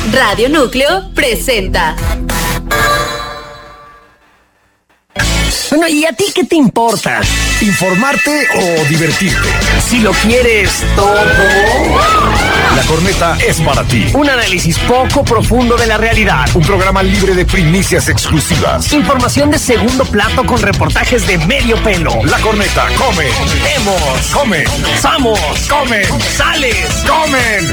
Radio Núcleo presenta. Bueno, ¿y a ti qué te importa? ¿Informarte o divertirte? Si lo quieres todo. La Corneta es para ti. Un análisis poco profundo de la realidad. Un programa libre de primicias exclusivas. Información de segundo plato con reportajes de medio pelo. La Corneta come. Vemos. Come. Somos. Comen. Sales. Comen.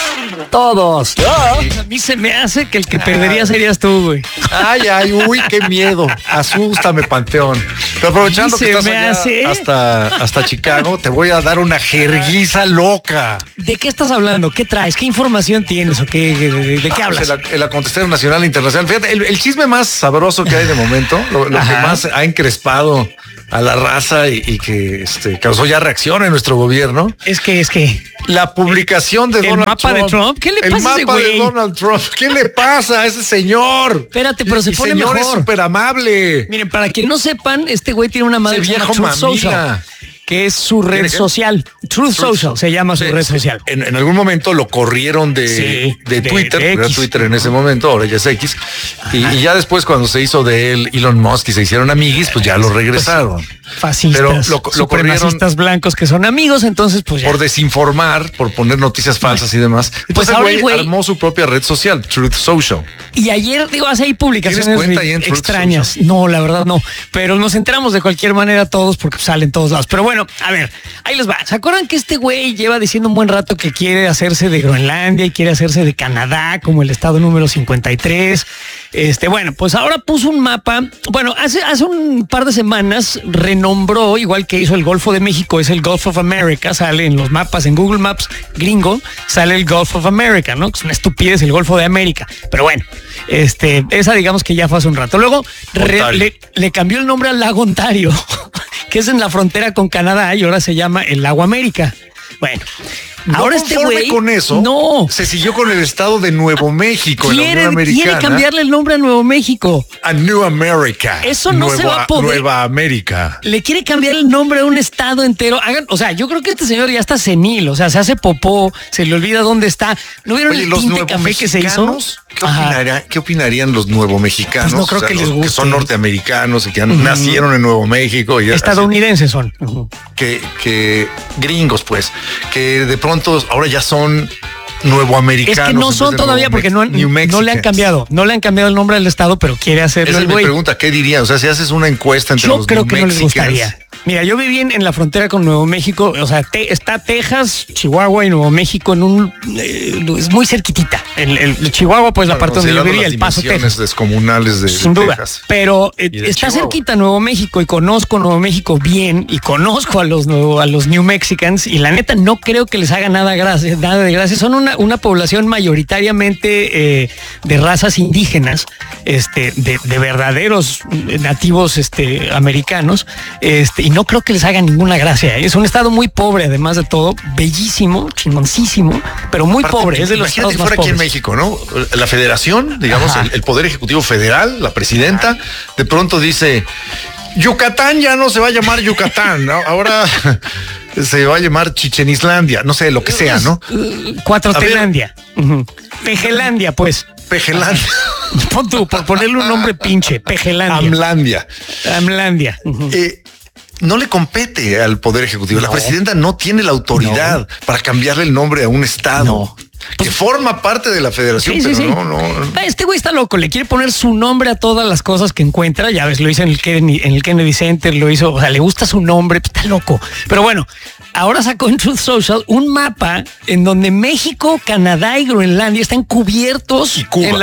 Todos. A mí se me hace que el que perdería serías tú, güey. Ay, uy, qué miedo. Asústame, Panteón. Pero aprovechando que estás allá hasta Chicago, te voy a dar una jerguiza loca. ¿De qué estás hablando? ¿Qué traes? ¿Qué información tienes? ¿O qué, de qué hablas? El acontecer nacional e internacional. Fíjate, el chisme más sabroso que hay de momento, lo que más ha encrespado a la raza y que causó ya reacción en nuestro gobierno. Es que la publicación de Donald Trump. ¿El mapa de Trump? ¿Qué le pasa a ese güey? El mapa de Donald Trump. ¿Qué le pasa a ese señor? Espérate, pero se pone señor mejor. Es súper amable. Miren, para que no sepan, este güey tiene una madre que se llama Truth Social, que es su red social. Truth Social se llama su red social. En algún momento lo corrieron de Twitter, era Twitter en ese momento, ahora ya es X. Y ya después, cuando se hizo de él Elon Musk y se hicieron amiguis, pues ya lo regresaron. Fascistas, pero lo supremacistas blancos que son amigos, entonces pues ya. Por desinformar, por poner noticias falsas y demás. Pues entonces ahora el güey armó su propia red social, Truth Social. Y ayer, hace ahí publicaciones extrañas. No, la verdad no. Pero nos enteramos de cualquier manera todos porque salen todos lados. Pero bueno, a ver, ahí les va. ¿Se acuerdan que este güey lleva diciendo un buen rato que quiere hacerse de Groenlandia y quiere hacerse de Canadá como el estado número 53? Bueno, pues ahora puso un mapa. Bueno, hace un par de semanas renombró, igual que hizo el Golfo de México, es el Gulf of America, sale en los mapas, en Google Maps gringo, sale el Gulf of America, ¿no? Es una estupidez el Golfo de América. Pero bueno, esa digamos que ya fue hace un rato. Luego le cambió el nombre al lago Ontario, que es en la frontera con Canadá y ahora se llama el lago América. Bueno, ahora este güey con eso se siguió con el estado de Nuevo México en la Unión Americana. Quiere cambiarle el nombre a Nuevo México. A New America. Eso no se va a poder. Nueva América. Le quiere cambiar el nombre a un estado entero. Yo creo que este señor ya está senil, se hace popó, se le olvida dónde está. ¿No vieron el tinte café que se hizo? ¿Qué opinarían los nuevo mexicanos? Pues no creo que les guste. Que son norteamericanos y que nacieron en Nuevo México. Y estadounidenses son. Que gringos, pues, que de pronto ahora ya son nuevoamericanos. Es que no son todavía porque no le han cambiado. No le han cambiado el nombre del estado, pero quiere hacerlo. Esa es mi pregunta, ¿qué dirían? Si haces una encuesta entre los creo que no les gustaría. Mira, yo viví en la frontera con Nuevo México, está Texas, Chihuahua y Nuevo México es muy cerquitita. El Chihuahua, pues la parte donde yo vivía, El Paso, Texas. Descomunales de sin duda, Texas. pero está cerquita Nuevo México y conozco Nuevo México bien y conozco a los New Mexicans y la neta no creo que les haga nada de gracia. Son una población mayoritariamente de razas indígenas, de verdaderos nativos americanos, y no creo que les haga ninguna gracia. Es un estado muy pobre, además de todo, bellísimo, chingoncísimo, pero muy pobre. Es de los estados más pobres. Aquí en México, ¿no? La federación, digamos, el Poder Ejecutivo Federal, la presidenta, de pronto dice: Yucatán ya no se va a llamar Yucatán, ¿no? Ahora se va a llamar Chichen Islandia, no sé, lo que sea, ¿no? Cuatrotelandia. Pejelandia, pues. Pejelandia. Pon tú, por ponerle un nombre pinche, Pejelandia. Amlandia. No le compete al Poder Ejecutivo. La presidenta no tiene la autoridad para cambiarle el nombre a un estado. Que forma parte de la federación, no. Este güey está loco, le quiere poner su nombre a todas las cosas que encuentra. Ya ves, lo hizo en el Kennedy Center, lo hizo, le gusta su nombre, está loco. Pero bueno, ahora sacó en Truth Social un mapa en donde México, Canadá y Groenlandia están cubiertos.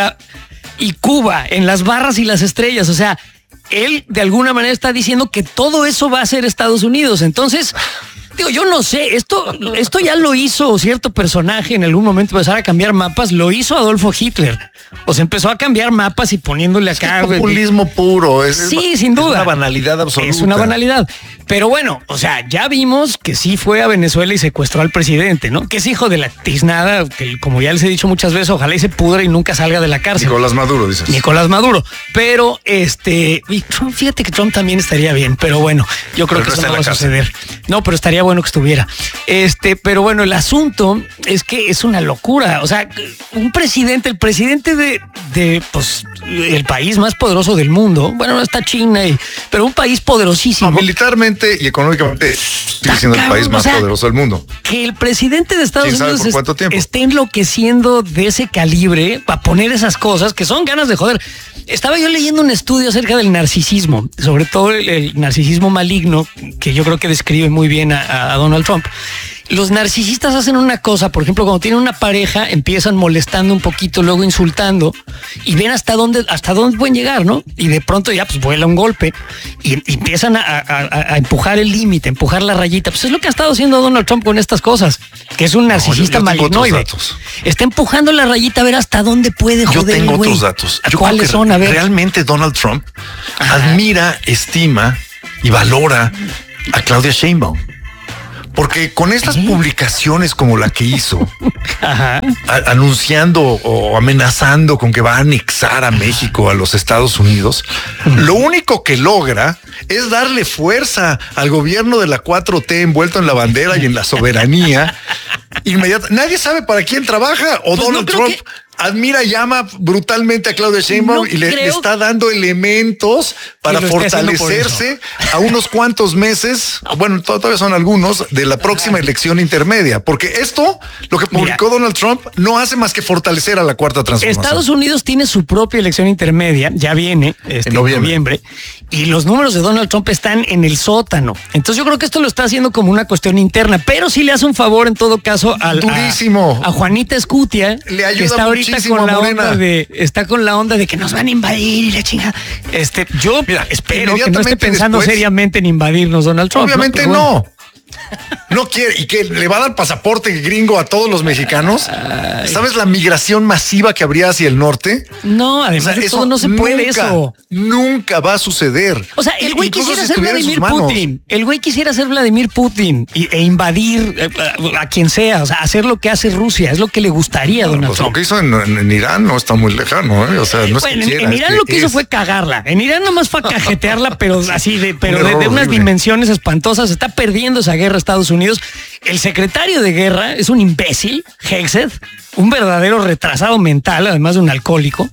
Y Cuba, en las barras y las estrellas. Él de alguna manera está diciendo que todo eso va a ser Estados Unidos. Entonces, yo no sé, esto ya lo hizo cierto personaje en algún momento, empezar a cambiar mapas, lo hizo Adolfo Hitler. Empezó a cambiar mapas y poniéndole acá. Es populismo puro. Sin duda. Es una banalidad absoluta. Es una banalidad. Pero bueno, ya vimos que sí fue a Venezuela y secuestró al presidente, ¿no? Que es hijo de la tiznada, que como ya les he dicho muchas veces, ojalá y se pudra y nunca salga de la cárcel. Nicolás Maduro, dices. Nicolás Maduro. Pero y Trump, fíjate que Trump también estaría bien, pero bueno, yo creo que eso no va a suceder. No, pero estaría estaría bueno que estuviera. Pero bueno, el asunto es que es una locura. O sea, el presidente de pues, el país más poderoso del mundo, bueno, no está China, pero un país poderosísimo. No, militarmente y económicamente sigue siendo el país más poderoso del mundo. Que el presidente de Estados Unidos esté enloqueciendo de ese calibre para poner esas cosas que son ganas de joder. Estaba yo leyendo un estudio acerca del narcisismo, sobre todo el narcisismo maligno, que yo creo que describe muy bien a Donald Trump. Los narcisistas hacen una cosa, por ejemplo, cuando tienen una pareja, empiezan molestando un poquito, luego insultando, y ven hasta dónde pueden llegar, ¿no? Y de pronto ya pues vuela un golpe y empiezan a empujar el límite, empujar la rayita. Pues es lo que ha estado haciendo Donald Trump con estas cosas, que es un narcisista malignoide. Está empujando la rayita a ver hasta dónde puede joder. Yo tengo otros datos. ¿Cuáles son? A ver. Realmente Donald Trump admira, estima y valora a Claudia Sheinbaum. Porque con estas publicaciones como la que hizo, anunciando o amenazando con que va a anexar a México a los Estados Unidos, lo único que logra es darle fuerza al gobierno de la 4T envuelto en la bandera y en la soberanía. Nadie sabe para quién trabaja o pues Donald Trump admira y llama brutalmente a Claudia Sheinbaum y le está dando elementos para fortalecerse a unos cuantos meses, bueno, todavía son algunos, de la próxima elección intermedia. Porque esto, lo que publicó Donald Trump, no hace más que fortalecer a la Cuarta Transformación. Estados Unidos tiene su propia elección intermedia, ya viene en noviembre, y los números de Donald Trump están en el sótano. Entonces yo creo que esto lo está haciendo como una cuestión interna, pero sí le hace un favor en todo caso a Juanita Escutia, le ayuda que está ahorita con la onda de que nos van a invadir y la chingada. Yo espero que no esté pensando seriamente en invadirnos Donald Trump. Obviamente no. No quiere, y que le va a dar pasaporte gringo a todos los mexicanos. ¿Sabes la migración masiva que habría hacia el norte? No, además de todo no se puede eso. Nunca va a suceder. O sea, el güey quisiera ser Vladimir Putin. El güey quisiera ser Vladimir Putin e invadir a quien sea, o sea, hacer lo que hace Rusia, es lo que le gustaría a Donald Trump. Lo que hizo en Irán no está muy lejano, ¿eh? O sea, no es que quiera, en Irán lo que hizo fue cagarla. En Irán nomás fue cajetearla, pero así de unas dimensiones espantosas. Está perdiendo esa guerra Estados Unidos. El secretario de guerra es un imbécil, Hegseth, un verdadero retrasado mental, además de un alcohólico.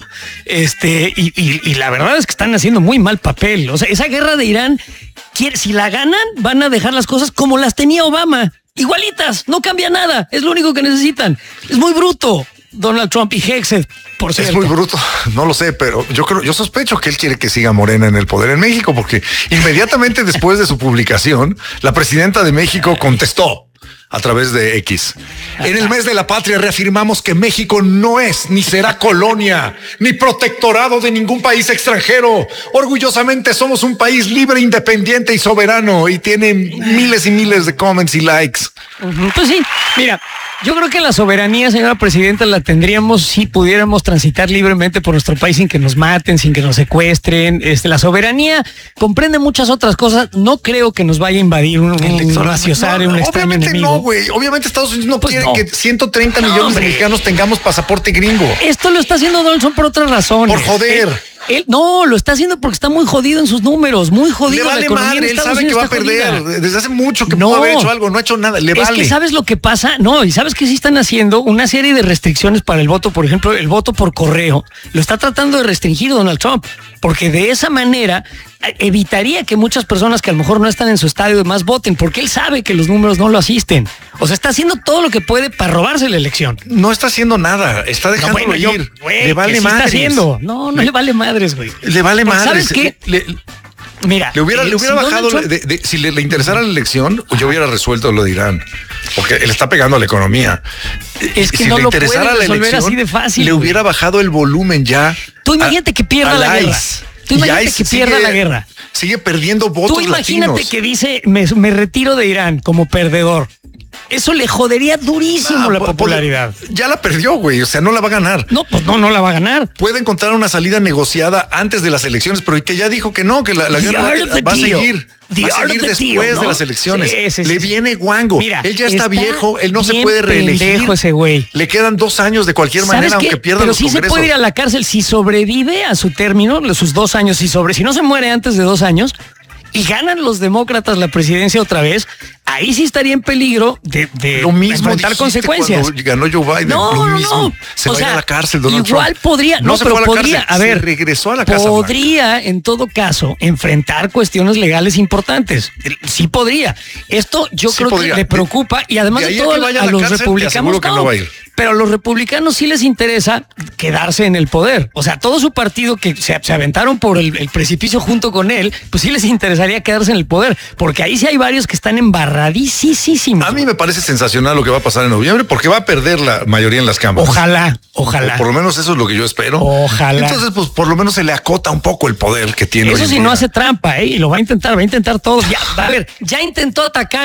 Y la verdad es que están haciendo muy mal papel. O sea, esa guerra de Irán, si la ganan, van a dejar las cosas como las tenía Obama. Igualitas, no cambia nada. Es lo único que necesitan. Es muy bruto Donald Trump y Hegseth, por cierto. Es muy bruto, no lo sé, pero yo sospecho que él quiere que siga Morena en el poder en México, porque inmediatamente después de su publicación, la presidenta de México contestó a través de X. En el mes de la patria reafirmamos que México no es ni será colonia ni protectorado de ningún país extranjero. Orgullosamente somos un país libre, independiente y soberano, y tiene miles y miles de comments y likes. Pues sí, mira, yo creo que la soberanía, señora presidenta, la tendríamos si pudiéramos transitar libremente por nuestro país sin que nos maten, sin que nos secuestren. La soberanía comprende muchas otras cosas. No creo que nos vaya a invadir un mafiosario, un extraño enemigo. No, güey. Obviamente Estados Unidos no quiere que 130 millones de mexicanos tengamos pasaporte gringo. Esto lo está haciendo Donald Trump por otras razones. Por joder. Él no, lo está haciendo porque está muy jodido en sus números, muy jodido. Le vale madre, él sabe que va a perder. Desde hace mucho que pudo haber hecho algo, no ha hecho nada, le vale. Es que ¿sabes lo que pasa? No, y ¿sabes que sí están haciendo? Una serie de restricciones para el voto, por ejemplo, el voto por correo. Lo está tratando de restringir Donald Trump, porque de esa manera evitaría que muchas personas que a lo mejor no están en su estadio de más voten, porque él sabe que los números no lo asisten. O sea, está haciendo todo lo que puede para robarse la elección. No está haciendo nada, está dejándolo ir. Le vale madres. Está haciendo. No le vale madres, güey. Le vale madres. ¿Sabes qué? Mira, le hubiera bajado, si le interesara la elección, yo hubiera resuelto lo de Irán, porque él está pegando a la economía. Es que si no le interesara la elección, así de fácil, le hubiera bajado el volumen ya. Tú imagínate que pierda la guerra. Tú imagínate que pierda la guerra. Sigue perdiendo votos. Tú imagínate que dice, me retiro de Irán como perdedor. Eso le jodería durísimo la popularidad. Ya la perdió, güey. O sea, no la va a ganar. No, pues no la va a ganar. Puede encontrar una salida negociada antes de las elecciones, pero que ya dijo que no, que la guerra va a seguir. Va a seguir después de las elecciones. Sí. Le viene guango. Mira, él ya está viejo, él no se puede reelegir. Ese güey. Le quedan 2 años de cualquier manera, aunque pierda los congresos. Pero sí se puede ir a la cárcel si sobrevive a su término, sus 2 años. Si no se muere antes de 2 años y ganan los demócratas la presidencia otra vez, ahí sí estaría en peligro de lo mismo enfrentar consecuencias. Cuando ganó Joe Biden. No. Se va a ir a la cárcel, Donald igual Trump. podría, no se pero fue a la podría, cárcel, a ver, se regresó a la Casa podría Blanca. en todo caso enfrentar cuestiones legales importantes. Sí podría. Esto yo creo que le preocupa y además de todo a los republicanos no va a ir. Pero a los republicanos sí les interesa quedarse en el poder. O sea, todo su partido que se aventaron por el precipicio junto con él, pues sí les interesaría quedarse en el poder, porque ahí sí hay varios que están embarradísimos. A mí me parece sensacional lo que va a pasar en noviembre, porque va a perder la mayoría en las cámaras. Ojalá. Por lo menos eso es lo que yo espero. Ojalá. Entonces, pues por lo menos se le acota un poco el poder que tiene. Eso sí no hace trampa, y lo va a intentar todo. Ya, a ver, ya intentó atacar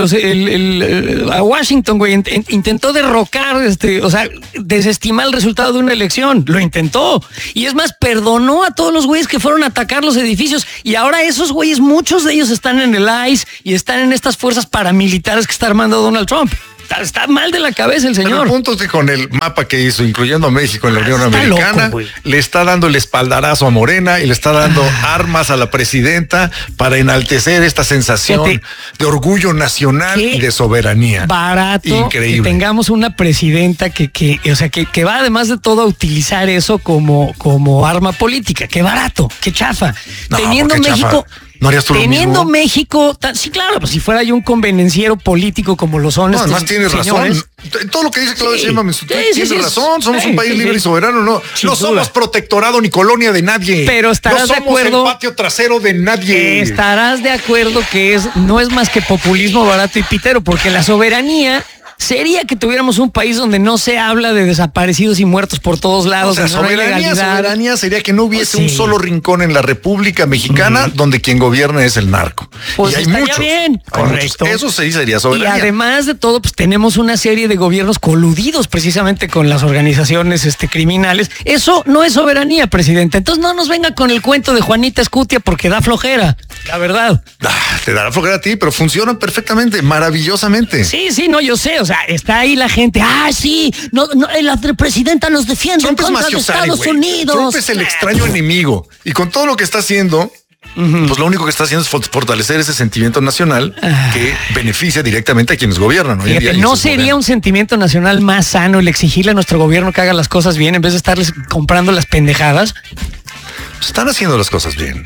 a Washington, güey. Intentó derrocar, o sea, desestimar el resultado de una elección. Lo intentó. Y es más, perdonó a todos los güeyes que fueron a atacar los edificios. Y ahora esos güeyes, muchos de ellos están en el ICE y están en estas fuerzas paramilitares que está armando Donald Trump. Está mal de la cabeza el señor. Pero el punto es que con el mapa que hizo, incluyendo a México en la Unión Americana, loco, le está dando el espaldarazo a Morena y le está dando armas a la presidenta para enaltecer esta sensación de orgullo nacional y de soberanía. Barato. Increíble. Que tengamos una presidenta que va además de todo a utilizar eso como arma política. Qué barato, qué chafa. No, teniendo México... Chafa. ¿No harías tú teniendo lo mismo? México, sí, claro, pues si fuera yo un convenienciero político como lo son estos además tienes razón. Todo lo que dice Claudia Sheinbaum, tienes razón. Somos un país libre y soberano. No somos protectorado ni colonia de nadie. Pero estarás de acuerdo. No somos el patio trasero de nadie. Estarás de acuerdo que no es más que populismo barato y pitero, porque la soberanía sería que tuviéramos un país donde no se habla de desaparecidos y muertos por todos lados. O sea, soberanía sería que no hubiese un solo rincón en la República Mexicana donde quien gobierna es el narco. Pues y hay estaría muchos. bien, correcto. Eso sí sería soberanía. Y además de todo, pues tenemos una serie de gobiernos coludidos precisamente con las organizaciones criminales. Eso no es soberanía, presidente. Entonces no nos venga con el cuento de Juanita Escutia porque da flojera, la verdad. Te dará flojera a ti, pero funcionan perfectamente, maravillosamente. Sí, no, yo sé. O sea, está ahí la gente. Sí, la presidenta nos defiende en contra de Estados Unidos. Trump es el extraño enemigo. Y con todo lo que está haciendo, pues lo único que está haciendo es fortalecer ese sentimiento nacional que beneficia directamente a quienes gobiernan. Fíjate, ¿no sería un sentimiento nacional más sano el exigirle a nuestro gobierno que haga las cosas bien en vez de estarles comprando las pendejadas? Pues están haciendo las cosas bien.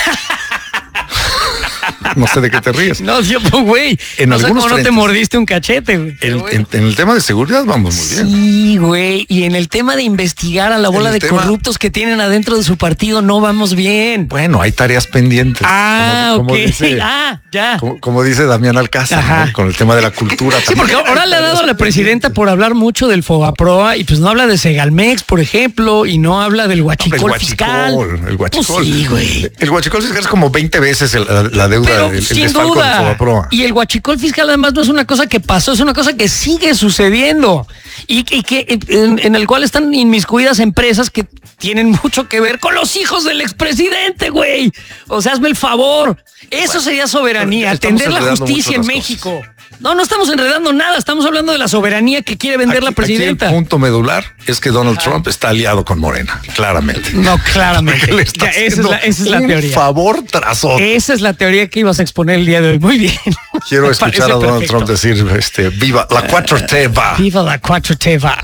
No sé de qué te ríes. No, güey. En algunos frentes, no te mordiste un cachete, güey. En el tema de seguridad vamos muy bien. Sí, güey. Y en el tema de investigar a la bola de corruptos que tienen adentro de su partido no vamos bien. Bueno, hay tareas pendientes. Ok. Dice, ya. Como dice Damián Alcázar, ¿no? Con el tema de la cultura. Sí, porque ahora le ha dado a la presidenta por hablar mucho del Fobaproa y pues no habla de Segalmex, por ejemplo, y no habla del huachicol fiscal. El huachicol. Pues sí, güey. El huachicol fiscal es como 20 veces la deuda. Pero sin duda. Y el huachicol fiscal además no es una cosa que pasó, es una cosa que sigue sucediendo y que en el cual están inmiscuidas empresas que tienen mucho que ver con los hijos del expresidente, güey. O sea, hazme el favor. Eso sería soberanía, atender la justicia en México. No estamos enredando nada, estamos hablando de la soberanía que quiere vender la presidenta. Aquí el punto medular es que Donald Trump está aliado con Morena, claramente. No, claramente. Esa es la teoría. Favor tras otro. Esa es la teoría que ibas a exponer el día de hoy. Muy bien. Quiero escuchar a Donald Trump decir, viva la 4T va. Viva la 4T va.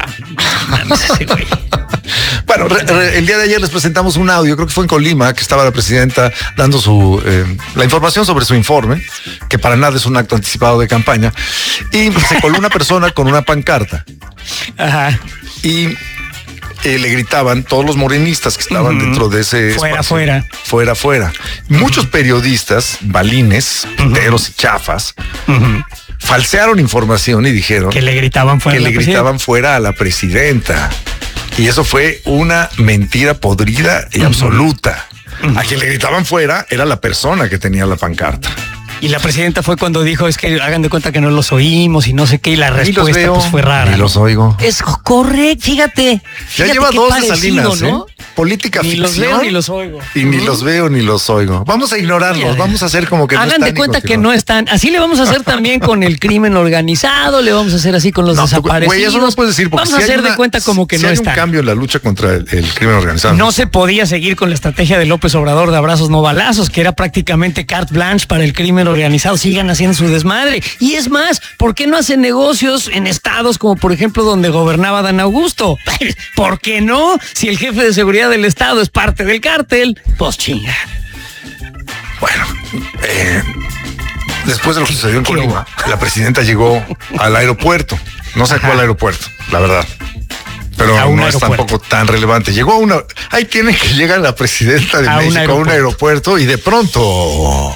Bueno, el día de ayer les presentamos un audio, creo que fue en Colima, que estaba la presidenta dando la información sobre su informe, que para nada es un acto anticipado de campaña, y se coló una persona con una pancarta. Ajá. Y le gritaban todos los morenistas que estaban dentro de ese espacio, fuera. Muchos periodistas, balines, piteros y chafas, falsearon información y dijeron que le gritaban fuera a la presidenta. Y eso fue una mentira podrida y absoluta. A quien le gritaban fuera era la persona que tenía la pancarta. Y la presidenta fue cuando dijo, es que hagan de cuenta que no los oímos y no sé qué, y la respuesta pues fue rara. Y los oigo. Es correcto, fíjate. Ya lleva dos de Salinas, ¿no? política ni ficción. Los veo ni los oigo. Y ni los veo ni los oigo. Vamos a ignorarlos, vamos a hacer como que no están. Hagan de cuenta que no están. Así le vamos a hacer también con el crimen organizado, le vamos a hacer así con los desaparecidos. Güey, eso no puedes decir, porque vamos a hacer de cuenta como que no hay están. un cambio en la lucha contra el crimen organizado. No se podía seguir con la estrategia de López Obrador de abrazos no balazos, que era prácticamente carte blanche para el crimen organizado. Sigan haciendo su desmadre. Y es más, ¿por qué no hacen negocios en estados como por ejemplo donde gobernaba Dan Augusto? ¿Por qué no? Si el jefe de seguridad del estado es parte del cártel, pues chinga. Bueno, después de lo que sucedió en Colima, la presidenta llegó al aeropuerto. No sé cuál aeropuerto, la verdad. Pero no es tampoco tan relevante. Llegó a una... Ahí tiene que llegar la presidenta de México a un aeropuerto y de pronto...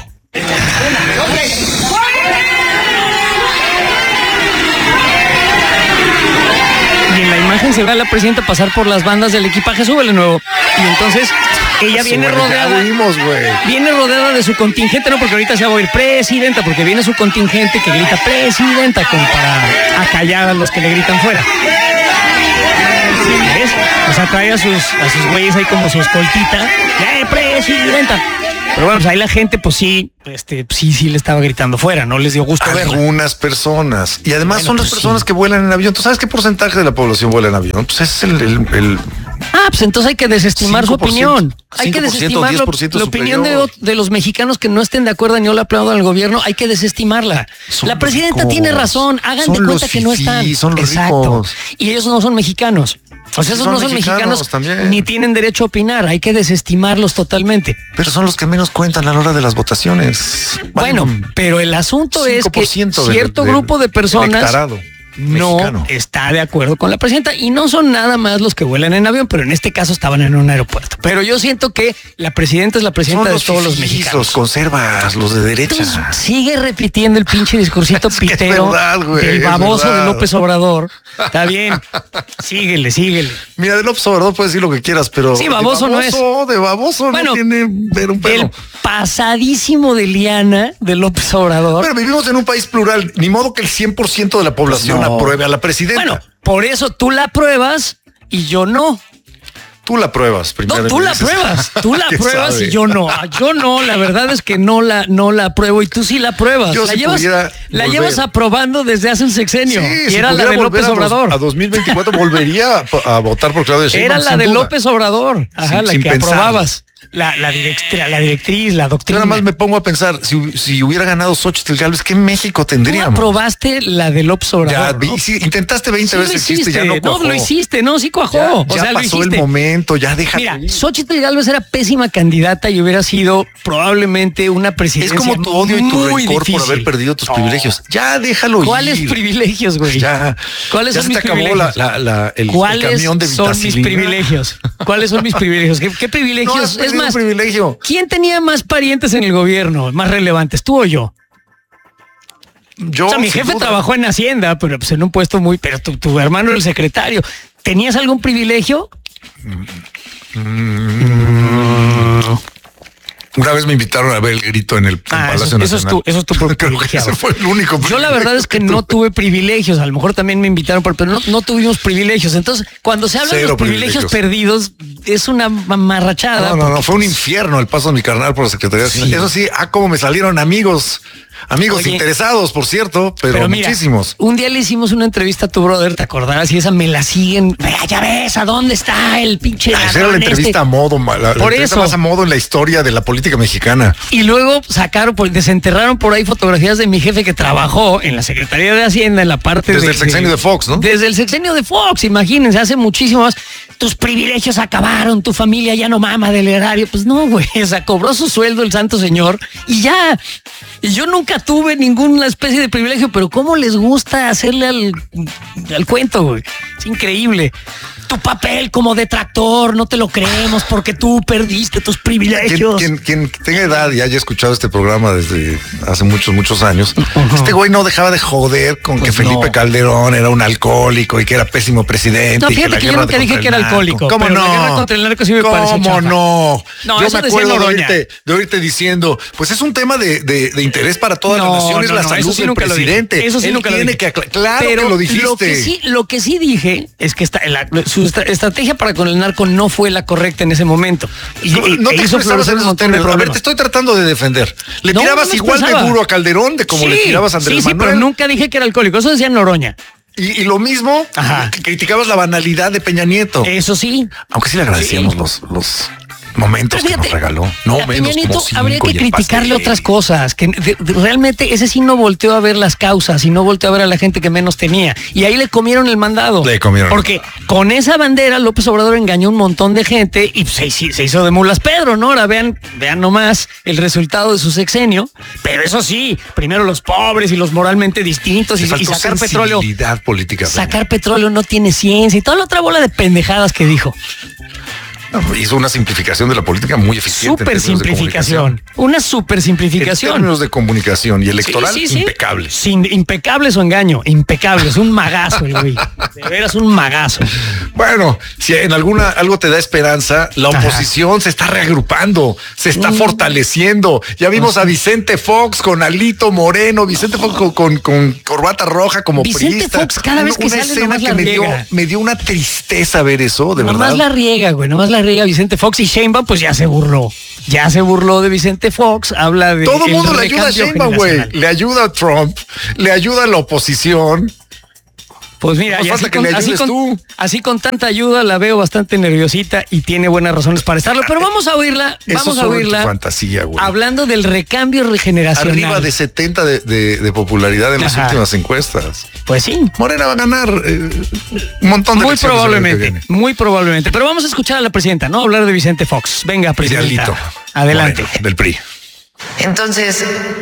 Y en la imagen se ve a la presidenta pasar por las bandas del equipaje, súbele nuevo. Y entonces ella viene rodeada. Viene rodeada de su contingente, no porque ahorita se va a oír presidenta, porque viene su contingente que grita presidenta, como para acallar a los que le gritan fuera. ¿Ves? O sea, trae a sus güeyes ahí como su escoltita. Presidenta! Pero bueno, pues ahí la gente, pues sí le estaba gritando fuera, no les dio gusto verlo. Algunas personas. Y además son las personas que vuelan en avión. ¿Tú sabes qué porcentaje de la población vuela en avión? Pues es el pues entonces hay que desestimar 5%, su opinión. Hay que desestimar la opinión de los mexicanos que no estén de acuerdo ni le aplaudan al gobierno. Hay que desestimarla. La presidenta tiene razón. Hagan de cuenta que no están. Son los ricos. Y ellos no son mexicanos. O sea, esos no son mexicanos también. Ni tienen derecho a opinar. Hay que desestimarlos totalmente. Pero son los que menos cuentan a la hora de las votaciones. Bueno, pero el asunto es que cierto grupo de personas no está de acuerdo con la presidenta y no son nada más los que vuelan en avión, pero en este caso estaban en un aeropuerto. Pero yo siento que la presidenta es la presidenta de todos los mexicanos. Los conservas, los de derecha. Entonces, sigue repitiendo el pinche discursito pitero del baboso de López Obrador. Está bien, síguele. Mira, de López Obrador puedes decir lo que quieras, pero sí, baboso no es. De baboso no tiene ver un pelo. El pasadísimo de liana de López Obrador. Pero vivimos en un país plural, ni modo que el 100% de la población apruebe a la presidenta. Bueno, por eso tú la apruebas y yo no. Tú la pruebas primero. No, tú la pruebas y yo no. Yo no, la verdad es que no la apruebo y tú sí la pruebas. La llevas aprobando desde hace un sexenio. Sí, y era la de López Obrador. A 2024 volvería a votar por Claudia Sheinbaum. Era la de López Obrador. Ajá, la que aprobabas. La directriz, la doctrina. Yo nada más me pongo a pensar, si hubiera ganado Xóchitl Gálvez, ¿qué México tendríamos? ¿No aprobaste la de López Obrador? Ya, sí, intentaste 20 veces, hiciste, ya no cuajó. No, lo hiciste, no, sí cuajó. Ya pasó el momento, ya déjalo. Mira, Xóchitl Gálvez era pésima candidata y hubiera sido probablemente una presidencia. Es como tu odio y tu rencor por haber perdido tus privilegios. Ya déjalo ir. ¿Cuáles privilegios, güey? ¿Cuáles son mis privilegios? El camión de vitacilina. ¿Cuáles son mis privilegios? ¿Cuáles son mis privilegios? ¿Qué privilegios? Es más, privilegio. ¿Quién tenía más parientes en el gobierno, más relevantes, tú o yo? Yo. O sea, mi jefe trabajó en Hacienda, pero pues en un puesto pero tu hermano era el secretario. ¿Tenías algún privilegio? Una vez me invitaron a ver el grito en el Palacio Nacional. Eso es tu privilegio. Ese fue el único privilegio. Yo la verdad es que no tuve privilegios. A lo mejor también me invitaron, pero no tuvimos privilegios. Entonces, cuando se habla de los privilegios perdidos, es una mamarrachada. No, fue un infierno el paso de mi carnal por la Secretaría Nacional. Eso sí, cómo me salieron amigos interesados, por cierto, pero mira, muchísimos. Un día le hicimos una entrevista a tu brother, ¿te acordarás? Y esa me la siguen. Ya ves, ¿a dónde está el pinche? Esa era la entrevista a modo, la entrevista más a modo en la historia de la política mexicana. Y luego desenterraron por ahí fotografías de mi jefe que trabajó en la Secretaría de Hacienda, en la parte desde el sexenio de Fox, ¿no? Desde el sexenio de Fox, imagínense, hace muchísimo más. Tus privilegios acabaron, tu familia ya no mama del erario. Pues no, güey, o sea, cobró su sueldo el santo señor y ya. Y yo nunca tuve ninguna especie de privilegio, pero cómo les gusta hacerle al cuento, güey. Es increíble. Tu papel como detractor, no te lo creemos porque tú perdiste tus privilegios. Quien tenga edad y haya escuchado este programa desde hace muchos años, este güey no dejaba de joder con que Felipe Calderón era un alcohólico y que era pésimo presidente. No, fíjate que yo nunca dije que era alcohólico. ¿Cómo no? La guerra contra el narco sí me parece chafa. No, yo eso me acuerdo de oírte diciendo, pues es un tema de interés para todas las naciones, la salud del presidente. Eso sí nunca lo dije. Claro que lo dijiste. Lo que sí dije es que estrategia para con el narco no fue la correcta en ese momento. No te expresabas en esos términos. A ver, te estoy tratando de defender. Le tirabas igual de duro a Calderón de como le tirabas a Andrés Manuel. Sí, pero nunca dije que era alcohólico. Eso decía Noroña. Y lo mismo, que criticabas la banalidad de Peña Nieto. Eso sí. Aunque sí le agradecíamos los momentos que nos regaló. No a menos Peña Nieto como habría que criticarle otras cosas, que realmente ese sí no volteó a ver las causas y no volteó a ver a la gente que menos tenía. Y ahí le comieron el mandado. Porque con esa bandera López Obrador engañó un montón de gente y se hizo de mulas Pedro, ¿no? Ahora vean nomás el resultado de su sexenio. Pero eso sí, primero los pobres y los moralmente distintos y sacar petróleo. Política. Sacar petróleo no tiene ciencia y toda la otra bola de pendejadas que dijo. Hizo una simplificación de la política muy eficiente. Súper simplificación. Una súper simplificación. En términos de comunicación y electoral, impecable. Impecable su engaño. Impecable. Es un magazo el güey. De veras un magazo. Bueno, si en algo te da esperanza, la oposición se está reagrupando, se está fortaleciendo. Ya vimos a Vicente Fox con Alito Moreno, Vicente Fox con corbata roja como Vicente priista. Fox cada vez que una sale escena que me dio una tristeza ver eso, de verdad. Nomás la riega, güey. Nomás la riega Vicente Fox y Sheinbaum pues ya se burló de Vicente Fox, habla de todo el mundo le ayuda a Sheinbaum, güey, le ayuda a Trump, le ayuda a la oposición. Pues mira, así con tanta ayuda la veo bastante nerviosita y tiene buenas razones para estarlo, pero vamos a oírla. Vamos a oírla. Fantasía, güey. Hablando del recambio regeneracional. Arriba de 70 de popularidad en las últimas encuestas. Pues sí. Morena va a ganar un montón de muy probablemente. Pero vamos a escuchar a la presidenta, ¿no? Hablar de Vicente Fox. Venga, presidenta. Idealito. Adelante. Moreno, del PRI. Entonces,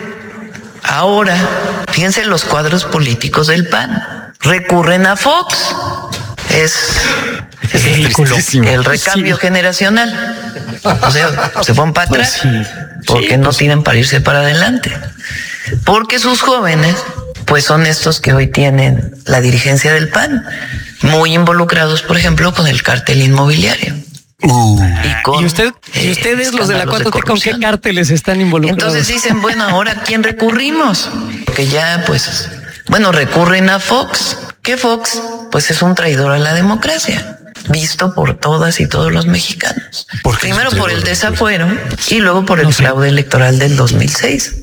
ahora, fíjense los cuadros políticos del PAN. Recurren a Fox. Es ridículo. El recambio generacional. O sea, se van para atrás porque no tienen para irse para adelante. Porque sus jóvenes, pues son estos que hoy tienen la dirigencia del PAN, muy involucrados, por ejemplo, con el cártel inmobiliario. ¿Y ustedes los de la 4T con qué cárteles están involucrados? Entonces dicen, bueno, ahora ¿a quién recurrimos? Porque ya, pues... Bueno, recurren a Fox. ¿Qué Fox? Pues es un traidor a la democracia, visto por todas y todos los mexicanos. Primero por el desafuero y luego por el fraude electoral del 2006.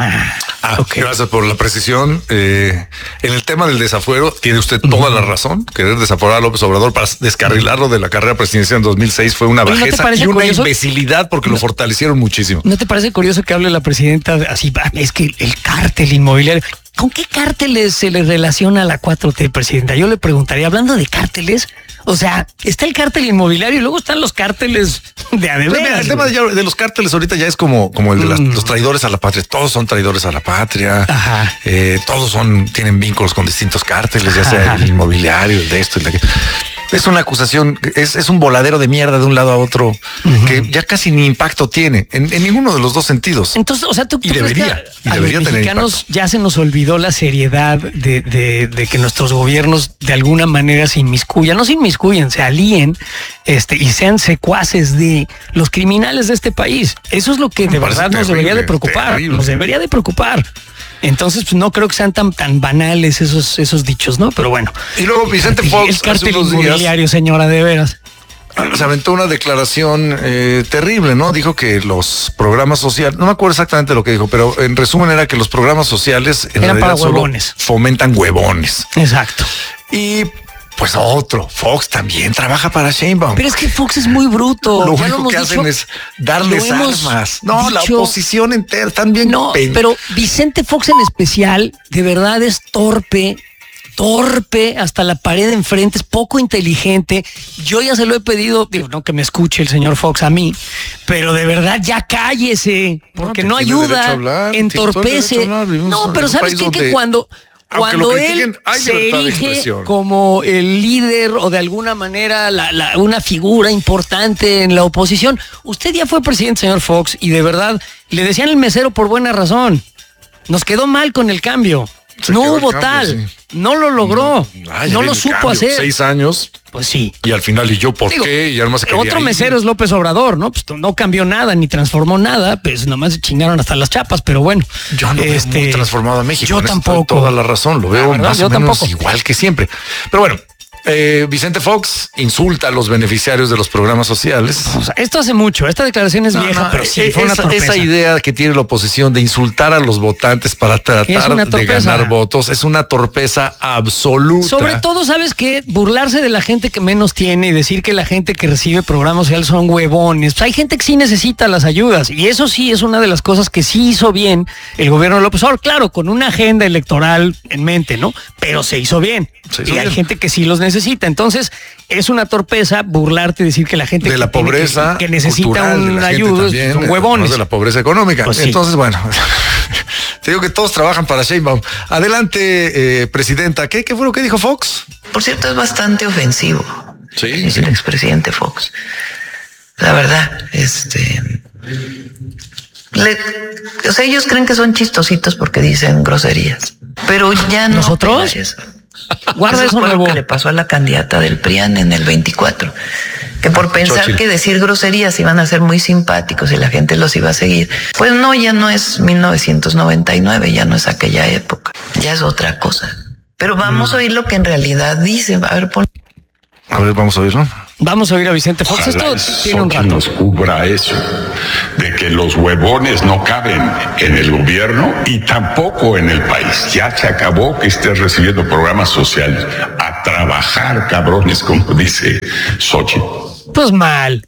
Okay. Gracias por la precisión. En el tema del desafuero, tiene usted toda la razón. Querer desaforar a López Obrador para descarrilarlo de la carrera presidencial en 2006 fue una bajeza y una imbecilidad porque lo fortalecieron muchísimo. ¿No te parece curioso que hable la presidenta así? Es que el cártel inmobiliario... ¿Con qué cárteles se le relaciona a la 4T, presidenta? Yo le preguntaría, hablando de cárteles, o sea, está el cártel inmobiliario y luego están los cárteles de adeveras. El tema de los cárteles ahorita ya es como el de los traidores a la patria. Todos son traidores a la patria. Todos tienen vínculos con distintos cárteles, ya sea el inmobiliario, el de esto y de aquello. Es una acusación, es un voladero de mierda de un lado a otro que ya casi ni impacto tiene en ninguno de los dos sentidos. Entonces, o sea, tú debería tener mexicanos impacto. Ya se nos olvidó la seriedad de que nuestros gobiernos de alguna manera se inmiscuyan, se alíen y sean secuaces de los criminales de este país. Eso es lo que de verdad nos debería de preocupar. Nos debería de preocupar. Entonces, pues no creo que sean tan banales esos dichos, ¿no? Pero bueno. Y luego Vicente Fox, el cártel inmobiliario, señora, de veras. Se aventó una declaración terrible, ¿no? Dijo que los programas sociales, no me acuerdo exactamente lo que dijo, pero en resumen era que los programas sociales en eran realidad para huevones. Solo fomentan huevones. Exacto. Y pues Fox también trabaja para Sheinbaum. Pero es que Fox es muy bruto. Lo único que hacen es darles armas. No, la oposición entera, están bien. No, pero Vicente Fox en especial, de verdad es torpe hasta la pared de enfrente, es poco inteligente. Yo ya se lo he pedido, digo, no que me escuche el señor Fox a mí, pero de verdad ya cállese, porque no ayuda, entorpece. No, pero ¿sabes qué? Que cuando él se erige como el líder o de alguna manera una figura importante en la oposición, usted ya fue presidente, señor Fox, y de verdad le decían el mesero por buena razón. Nos quedó mal con el cambio. No hubo tal. No lo logró. No lo supo hacer. 6 años. Pues sí. Y al final, ¿y yo por qué? Y además otro mesero es López Obrador, ¿no? Pues no cambió nada, ni transformó nada, pues nomás se chingaron hasta las chapas, pero bueno. Yo no veo muy transformado a México. Yo tampoco. Toda la razón, lo veo más o menos igual que siempre. Pero bueno, Vicente Fox insulta a los beneficiarios de los programas sociales. O sea, esto hace mucho, esta declaración es vieja, pero sí, fue una torpeza. Esa idea que tiene la oposición de insultar a los votantes para tratar de ganar votos es una torpeza absoluta. Sobre todo, ¿sabes qué? Burlarse de la gente que menos tiene y decir que la gente que recibe programas sociales son huevones. Pues hay gente que sí necesita las ayudas y eso sí es una de las cosas que sí hizo bien el gobierno de López Obrador, claro, con una agenda electoral en mente, ¿no? Pero se hizo bien. Hay gente que sí los necesita. Entonces, es una torpeza burlarte y decir que la gente de la pobreza que necesita una ayuda son huevones. De la pobreza económica. Pues entonces, sí. Bueno, te digo que todos trabajan para Sheinbaum. Adelante, presidenta. ¿Qué fue lo que dijo Fox? Por cierto, es bastante ofensivo. Sí. El expresidente Fox. La verdad, o sea, ellos creen que son chistositos porque dicen groserías. Pero ya no. ¿Nosotros? Guarda eso fue nuevo. Lo que le pasó a la candidata del PRIAN en el 24, que por pensar Xochitl. Que decir groserías iban a ser muy simpáticos y la gente los iba a seguir. Pues no, ya no es 1999, ya no es aquella época, ya es otra cosa. Pero vamos a oír lo que en realidad dice. A ver, vamos a oírlo. Vamos a oír a Vicente Fox. Ojalá Esto tiene un rato. Nos cubra eso, de que los huevones no caben en el gobierno y tampoco en el país. Ya se acabó que estés recibiendo programas sociales. A trabajar, cabrones, como dice Xochitl. Pues mal.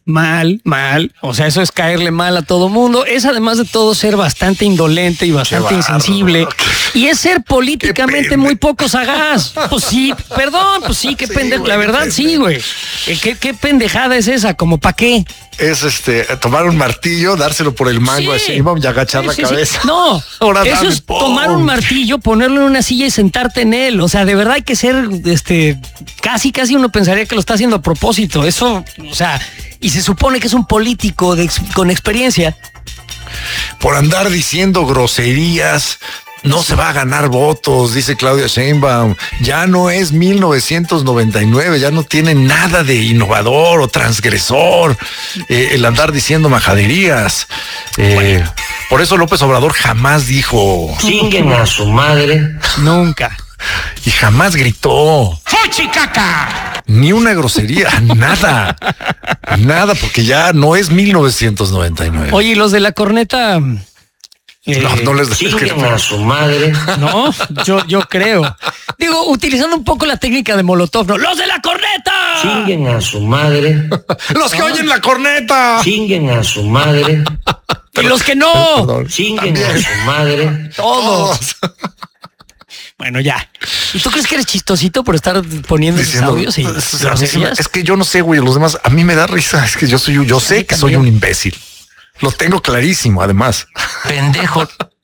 O sea, eso es caerle mal a todo mundo. Es además de todo ser bastante indolente y bastante insensible. Y es ser políticamente muy poco sagaz. Pues sí, perdón, pues sí, qué pendejo. La verdad, sí, güey. ¿Qué pendejada es esa? ¿Como para qué? Es tomar un martillo, dárselo por el mango a Sheinbaum y agachar la cabeza. No, eso es tomar un martillo, ponerlo en una silla y sentarte en él. O sea, de verdad hay que ser, casi uno pensaría que lo está haciendo a propósito. Eso, o sea, y se supone que es un político con experiencia. Por andar diciendo groserías, no se va a ganar votos, dice Claudia Sheinbaum. Ya no es 1999, ya no tiene nada de innovador o transgresor el andar diciendo majaderías. Por eso López Obrador jamás dijo chinguen a su madre. Nunca. Y jamás gritó ¡Fuchicaca! Ni una grosería, nada, porque ya no es 1999. Oye, ¿y los de la corneta? No les dejes que a su madre. No, yo creo. Digo, utilizando un poco la técnica de Molotov, ¿no? ¡Los de la corneta! Chinguen a su madre. ¡Los que oyen la corneta! Chinguen a su madre. ¡Y los que no! Chinguen a su madre. Todos. Bueno, ya. ¿Y tú crees que eres chistosito por estar poniendo esos audios? Es que yo no sé, güey. Los demás, a mí me da risa. Es que yo sé que soy un imbécil. Lo tengo clarísimo, además. Pendejo.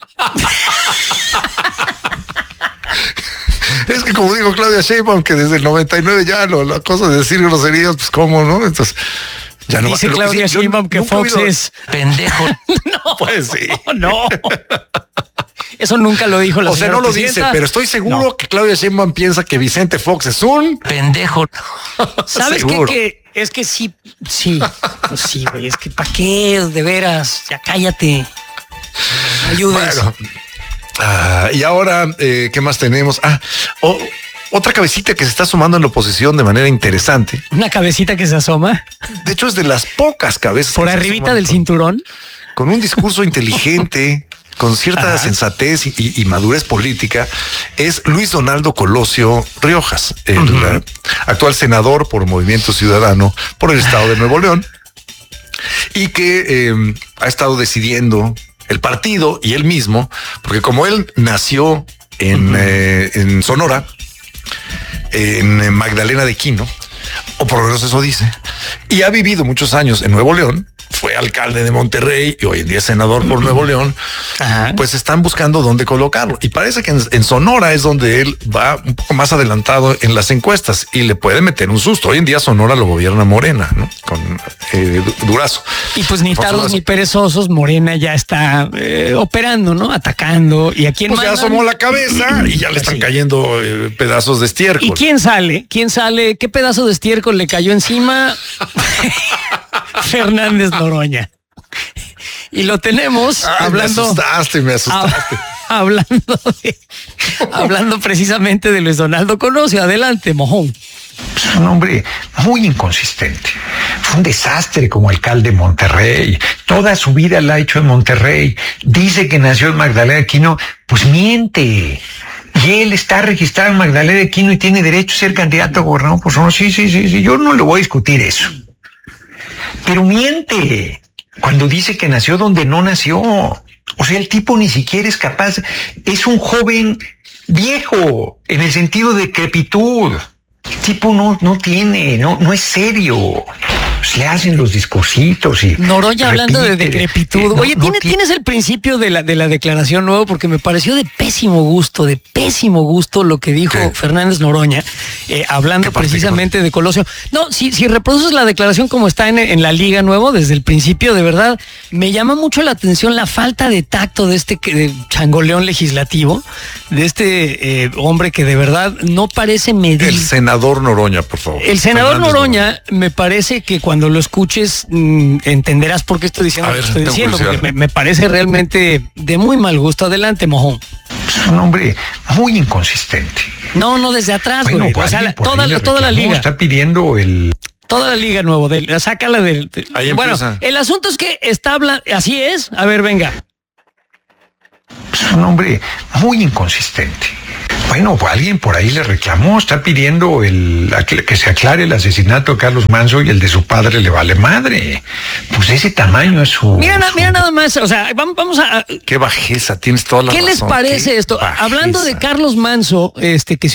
Es que como digo Claudia Sheinbaum, que desde el 99 ya la cosa de decir groserías, pues cómo, ¿no? Entonces ya no. Dice Claudia Sheinbaum que Fox es pendejo. No, pues sí. No. Eso nunca lo dijo la señora no lo presidenta. Dice, pero estoy seguro que Claudia Sheinbaum piensa que Vicente Fox es un pendejo. ¿Sabes qué? Es que sí, pues sí, güey, es que ¿para qué? De veras, ya cállate. Ayudas. Bueno, y ahora, ¿qué más tenemos? Otra cabecita que se está sumando en la oposición de manera interesante. Una cabecita que se asoma. De hecho, es de las pocas cabezas. Por arribita del cinturón. Con un discurso inteligente, con cierta sensatez y madurez política, es Luis Donaldo Colosio Riojas, el actual senador por Movimiento Ciudadano por el estado de Nuevo León, y que ha estado decidiendo el partido y él mismo, porque como él nació en Sonora, en Magdalena de Quino, o por lo menos eso dice, y ha vivido muchos años en Nuevo León, fue alcalde de Monterrey y hoy en día es senador por Nuevo León, pues están buscando dónde colocarlo. Y parece que en Sonora es donde él va un poco más adelantado en las encuestas y le puede meter un susto. Hoy en día Sonora lo gobierna Morena, ¿no? Con Durazo. Y pues ni tardos ni perezosos, Morena ya está operando, ¿no? Atacando. Y aquí pues ya asomó la cabeza y ya le están cayendo pedazos de estiércol. ¿Y quién sale? ¿Qué pedazo de estiércol le cayó encima? Fernández Noroña. Y lo tenemos hablando. Me asustaste. Hablando precisamente de Luis Donaldo Colosio. Adelante, mojón. Es un hombre muy inconsistente. Fue un desastre como alcalde de Monterrey. Toda su vida la ha hecho en Monterrey. Dice que nació en Magdalena de Aquino, pues miente. Y él está registrado en Magdalena de Aquino y tiene derecho a ser candidato a gobernador. Pues no, sí. Yo no le voy a discutir eso. Pero miente cuando dice que nació donde no nació. O sea, el tipo ni siquiera es capaz. Es un joven viejo en el sentido de decrepitud. El tipo no es serio. Se le hacen los discursitos y... Noroña hablando de decrepitud. Oye, ¿tienes el principio de la declaración nuevo? Porque me pareció de pésimo gusto lo que dijo Fernández Noroña, hablando precisamente de Colosio. No, si reproduces la declaración como está en la Liga Nuevo, desde el principio, de verdad, me llama mucho la atención la falta de tacto de este changoleón legislativo, de este hombre que de verdad no parece medir. El senador Noroña, por favor. El senador Noroña, me parece que cuando lo escuches entenderás por qué estoy diciendo lo que estoy diciendo, porque me parece realmente de muy mal gusto. Adelante, mojón. Es un hombre muy inconsistente. No, desde atrás, güey. Bueno, o sea, toda la liga. Está pidiendo toda la Liga Nuevo, sácala del... Bueno, empieza. El asunto es que está hablando... Así es. A ver, venga. Es un hombre muy inconsistente. Bueno, alguien por ahí le reclamó, está pidiendo que se aclare el asesinato de Carlos Manzo y el de su padre le vale madre. Pues ese tamaño es su... Mira nada más, o sea, vamos a... Qué bajeza, tienes toda la razón. ¿Qué les parece esto? Hablando de Carlos Manzo, que